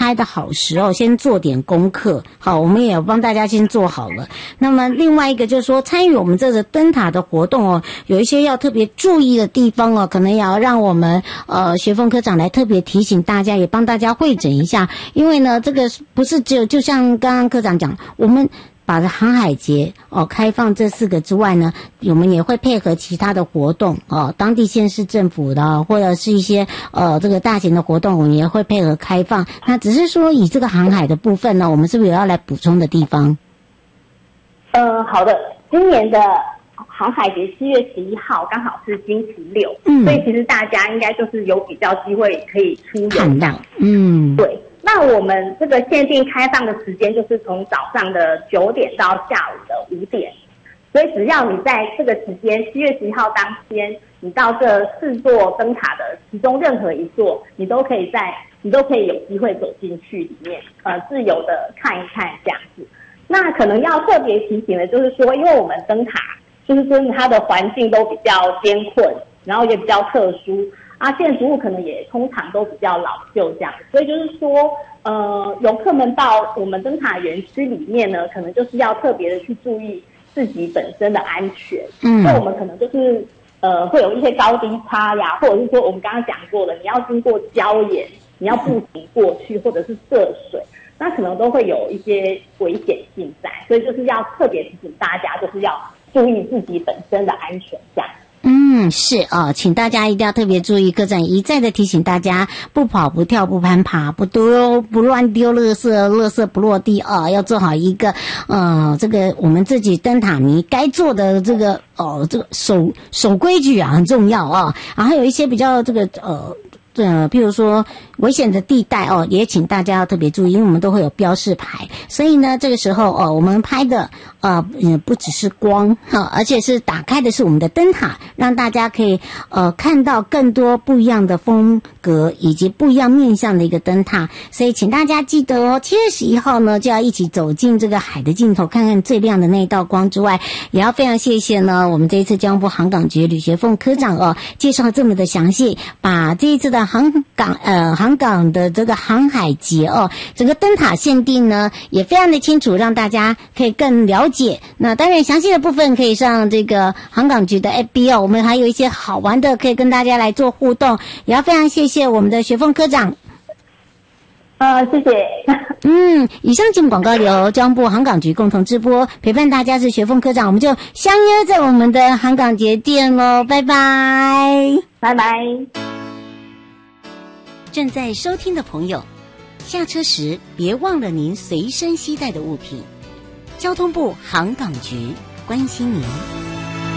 拍的好时候先做点功课。好，我们也帮大家先做好了。那么另外一个就是说，参与我们这个灯塔的活动哦，有一些要特别注意的地方哦，可能也要让我们学峰科长来特别提醒大家，也帮大家汇诊一下。因为呢，这个不是只有就像刚刚科长讲，我们把航海节开放这4个之外呢，我们也会配合其他的活动当地县市政府的或者是一些这个大型的活动，我们也会配合开放。那只是说以这个航海的部分呢，我们是不是有要来补充的地方？ 好的，今年的航海节7月11号刚好是星期六，所以其实大家应该就是有比较机会可以出游看到，对。那我们这个限定开放的时间就是从早上的9点到下午的5点，所以只要你在这个时间7月11号当天，你到这4座灯塔的其中任何一座，你都可以有机会走进去里面，自由的看一看这样子。那可能要特别提醒的就是说，因为我们灯塔就是说它的环境都比较艰困，然后也比较特殊。建筑物可能也通常都比较老旧这样，所以就是说，游客们到我们灯塔园区里面呢，可能就是要特别的去注意自己本身的安全。所以我们可能就是会有一些高低差呀，或者是说我们刚刚讲过了，你要经过礁岩，你要步行过去，或者是涉水，那可能都会有一些危险性在，所以就是要特别提醒大家，就是要注意自己本身的安全这样。 是请大家一定要特别注意，科长一再的提醒大家，不跑不跳不攀爬，不乱丢垃圾不落地要做好一个这个我们自己灯塔迷该做的这个这个守规矩很重要然后有一些比较这个譬如说危险的地带也请大家要特别注意，因为我们都会有标示牌，所以呢这个时候我们拍的不只是光而且是打开的是我们的灯塔，让大家可以看到更多不一样的风格以及不一样面向的一个灯塔。所以请大家记得7月11号呢就要一起走进这个海的尽头，看看最亮的那一道光之外，也要非常谢谢呢我们这一次交通部航港局吕学凤科长介绍这么的详细，把这一次的航港的这个航海节整个灯塔限定呢也非常的清楚，让大家可以更了解。那当然详细的部分可以上这个航港局的 FB 我们还有一些好玩的可以跟大家来做互动，也要非常谢谢我们的学凤科长。 谢谢。 以上节目广告由交通部航港局共同直播，陪伴大家是学凤科长，我们就相约在我们的航港节见咯，拜拜， 拜拜。 正在收听的朋友，下车时别忘了您随身携带的物品。交通部航港局关心您。